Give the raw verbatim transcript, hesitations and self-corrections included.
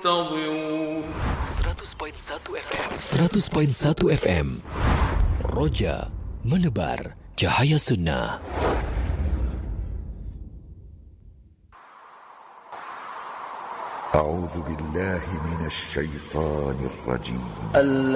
ينتظرون. seratus perpuluhan satu F M. seratus perpuluhan satu F M. Roja menebar cahaya sunnah. أعوذ بالله من الشيطان الرجيم.